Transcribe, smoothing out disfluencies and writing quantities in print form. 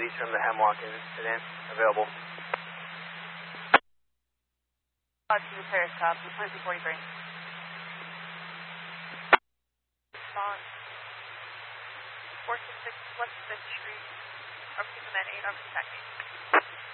police from the Hemlock incident available. To the Paris cop, 2243. Response. 466 West 5th Street. Officer Command 8, Officer Tacking.